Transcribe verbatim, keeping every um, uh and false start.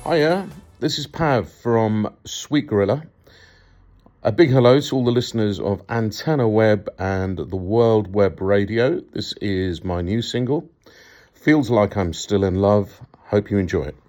Hiya, this is Pav from Sweet Gorilla. A big hello to all the listeners of Antenna Web and the World Web Radio. This is my new single. Feels like I'm still in love. Hope you enjoy it.